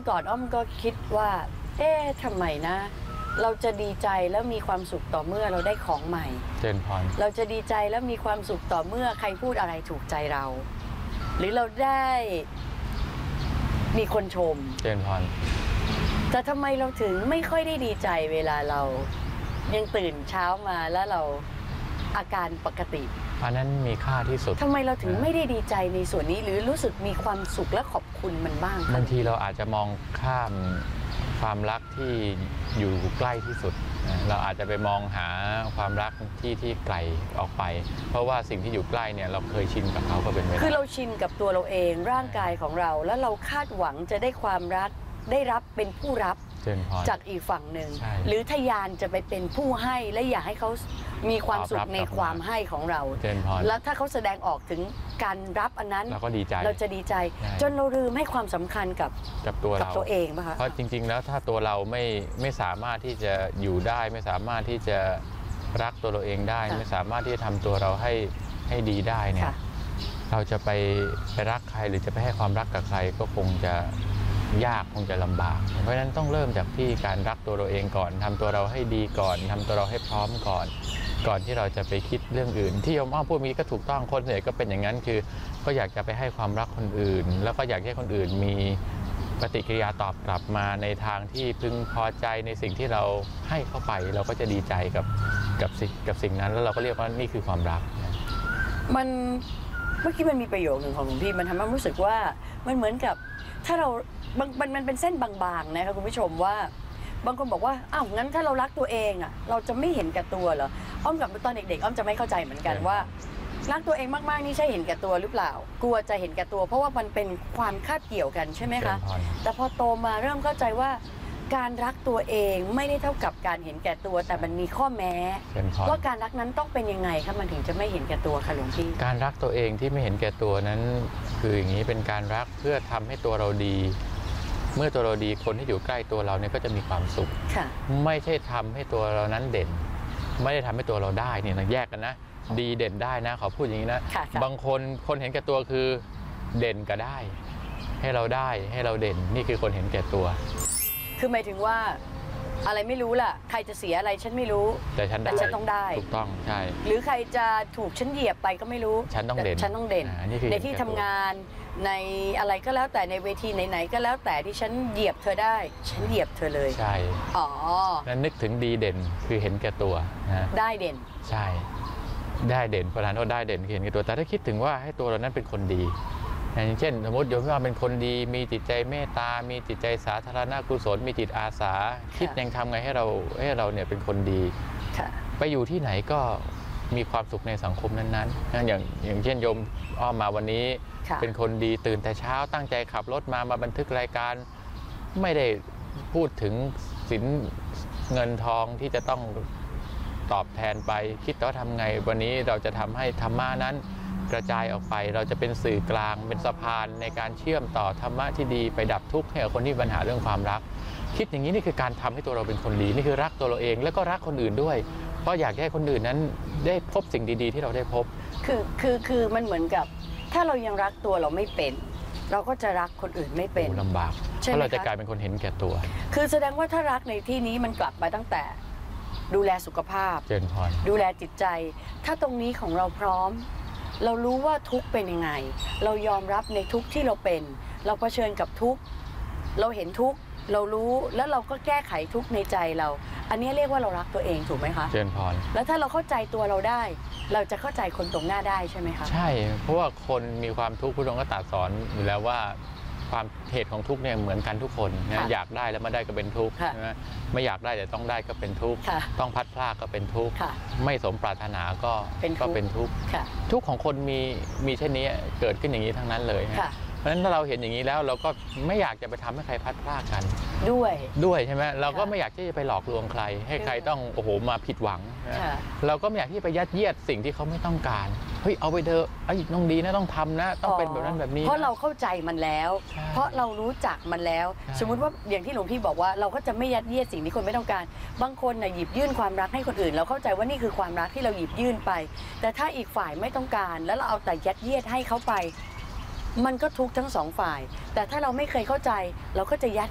ก่อนอ้อมก็คิดว่าทำไมนะเราจะดีใจแล้วมีความสุขต่อเมื่อเราได้ของใหม่เจนพรเราจะดีใจแล้วมีความสุขต่อเมื่อใครพูดอะไรถูกใจเราหรือเราได้มีคนชมเจนพรแต่ทำไมเราถึงไม่ค่อยได้ดีใจเวลาเรายังตื่นเช้ามาแล้วเราอาการปกติอันนั้นมีค่าที่สุดทำไมเราถึงไม่ได้ดีใจในส่วนนี้หรือรู้สึกมีความสุขและขอบคุณมันบ้างบางทีเราอาจจะมองข้ามความรักที่อยู่ใกล้ที่สุดเราอาจจะไปมองหาความรักที่ไกลออกไปเพราะว่าสิ่งที่อยู่ใกล้เนี่ยเราเคยชินกับเขาก็เป็นไปได้คือเราชินกับตัวเราเองร่างกายของเราแล้วเราคาดหวังจะได้ความรักได้รับเป็นผู้รับจากอีกฝั่งหนึ่งหรือทยานจะไปเป็นผู้ให้และอยากให้เขามีความสุขในความให้ของเราแล้วถ้าเขาแสดงออกถึงการรับอันนั้นเราก็ดีใจเราจะดีใจจนเราลืมให้ความสำคัญกับตัวเองป่ะคะเพราะจริงๆแล้วถ้าตัวเราไม่สามารถที่จะอยู่ได้ไม่สามารถที่จะรักตัวเราเองได้ไม่สามารถที่จะทำตัวเราให้ดีได้เนี่ยเราจะไปรักใครหรือจะไปให้ความรักกับใครก็คงจะยากคงจะลำบากเพราะฉะนั้นต้องเริ่มจากที่การรักตัวเราเองก่อนทำตัวเราให้ดีก่อนทำตัวเราให้พร้อมก่อนที่เราจะไปคิดเรื่องอื่นที่โยมอ้อมพูดมีก็ถูกต้องคนส่วนใหญ่ก็เป็นอย่างนั้นคือก็อยากจะไปให้ความรักคนอื่นแล้วก็อยากให้คนอื่นมีปฏิกิริยาตอบกลับมาในทางที่พึงพอใจในสิ่งที่เราให้เข้าไปเราก็จะดีใจกับสิ่งนั้นแล้วเราก็เรียกว่านี่คือความรักมันเมื่อกี้มันมีประโยคหนึ่งของหลวงพี่มันทำให้รู้สึกว่ามันเหมือนกับถ้าเรามันเป็นเส้นบางๆนะคะคุณผู้ชมว่าบางคนบอกว่าอ้าวงั้นถ้าเรารักตัวเองอ่ะเราจะไม่เห็นแก่ตัวเหรออ้อมกับตอนเด็กๆอ้อมจะไม่เข้าใจเหมือนกันว่ารักตัวเองมากๆนี่ใช่เห็นแก่ตัวหรือเปล่ากลัวจะเห็นแก่ตัวเพราะว่ามันเป็นความคาดเกี่ยวกันใช่ไหมคะแต่พอโตมาเริ่มเข้าใจว่าการรักตัวเองไม่ได้เท่ากับการเห็นแก่ตัวแต่มันมีข้อแม้ว่าการรักนั้นต้องเป็นยังไงคะมันถึงจะไม่เห็นแก่ตัวค่ะหลวงพี่การรักตัวเองที่ไม่เห็นแก่ตัวนั้นคืออย่างนี้เป็นการรักเพื่อทำให้ตัวเราดีเมื่อตัวเราดีคนที่อยู่ใกล้ตัวเราเนี่ยก็จะมีความสุขไม่ใช่ทำให้ตัวเรานั้นเด่นไม่ได้ทำให้ตัวเราได้เนี่ยแยกกันนะดีเด่นได้นะขอพูดอย่างนี้นะบางคนเห็นแก่ตัวคือเด่นก็ได้ให้เราได้ให้เราเด่นนี่คือคนเห็นแก่ตัวคือหมายถึงว่าอะไรไม่รู้ล่ะใครจะเสียอะไรฉันไม่รู้แต่ฉันต้องได้ถูกต้องใช่หรือใครจะถูกฉันเหยียบไปก็ไม่รู้ฉันต้องเด่นในที่ทำงานในอะไรก็แล้วแต่ในเวทีไหนๆก็แล้วแต่ที่ฉันเหยียบเธอได้ฉันเหยียบเธอเลยใช่นั้นนึกถึงดีเด่นคือเห็นแก่ตัวได้เด่นใช่ได้เด่นประธานว่าได้เด่นคือเห็นแก่ตัวแต่ถ้าคิดถึงว่าให้ตัวเรานั้นเป็นคนดีอย่างเช่นสมมติโยมว่าเป็นคนดีมีจิตใจเมตตามีจิตใจสาธารณกุศลมีจิตอาสาคิดยังทำไงให้เราเนี่ยเป็นคนดีไปอยู่ที่ไหนก็มีความสุขในสังคมนั้นๆอย่างเช่นโยมอ้อมมาวันนี้เป็นคนดีตื่นแต่เช้าตั้งใจขับรถมาบันทึกรายการไม่ได้พูดถึงสินเงินทองที่จะต้องตอบแทนไปคิดว่าทำไงวันนี้เราจะทำให้ธรรมะนั้นกระจายออกไปเราจะเป็นสื่อกลางเป็นสะพานในการเชื่อมต่อธรรมะที่ดีไปดับทุกข์ให้กับคนที่มีปัญหาเรื่องความรักคิดอย่างนี้นี่คือการทำให้ตัวเราเป็นคนดีนี่คือรักตัวเราเองแล้วก็รักคนอื่นด้วยเพราะอยากให้คนอื่นนั้นได้พบสิ่งดีๆที่เราได้พบคือมันเหมือนกับถ้าเรายังรักตัวเราไม่เป็นเราก็จะรักคนอื่นไม่เป็นลำบากเพราะเราจะกลายเป็นคนเห็นแก่ตัวคือแสดงว่าถ้ารักในที่นี้มันกลับไปตั้งแต่ดูแลสุขภาพดูแลจิตใจถ้าตรงนี้ของเราพร้อมเรารู้ว่าทุกข์เป็นยังไงเรายอมรับในทุกข์ที่เราเป็นเราเผชิญกับทุกข์เราเห็นทุกข์เรารู้แล้วเราก็แก้ไขทุกข์ในใจเราอันนี้เรียกว่าเรารักตัวเองถูกไหมคะเจริญพรแล้วถ้าเราเข้าใจตัวเราได้เราจะเข้าใจคนตรงหน้าได้ใช่ไหมคะใช่เพราะว่าคนมีความทุกข์พระองค์ก็ตรัสสอนอยู่แล้วว่าความเหตุของทุกข์เนี่ยเหมือนกันทุกคนนะอยากได้แล้วไม่ได้ก็เป็นทุกข์นะไม่อยากได้แต่ต้องได้ก็เป็นทุกข์ต้องพัดพลาดก็เป็นทุกข์ไม่สมปรารถนาก็เป็นทุกข์ทุกข์ของคนมีเช่นนี้เกิดขึ้นอย่างนี้ทั้งนั้นเลยเพราะฉะนั้นถ้าเราเห็นอย่างนี้แล้วเราก็ไม่อยากจะไปทำให้ใครพัดพลาดกันด้วยใช่ไหมเราก็ไม่อยากที่จะไปหลอกลวงใครให้ใครต้องโอ้โหมาผิดหวังเราก็ไม่อยากที่ไปยัดเยียดสิ่งที่เขาไม่ต้องการเฮ้ยเอาไปเถอะไอ้น้องดีนะต้องทำนะต้องเป็นแบบนั้นแบบนี้เพราะเราเข้าใจมันแล้วเพราะเรารู้จักมันแล้วสมมุติว่าอย่างที่หลวงพี่บอกว่าเราก็จะไม่ยัดเยียดสิ่งที่คนไม่ต้องการบางคนหยิบยื่นความรักให้คนอื่นเราเข้าใจว่านี่คือความรักที่เราหยิบยื่นไปแต่ถ้าอีกฝ่ายไม่ต้องการแล้วเราเอาแต่ยัดเยียดให้เขาไปมันก็ทุกข์ทั้งสองฝ่ายแต่ถ้าเราไม่เคยเข้าใจเราก็จะยัด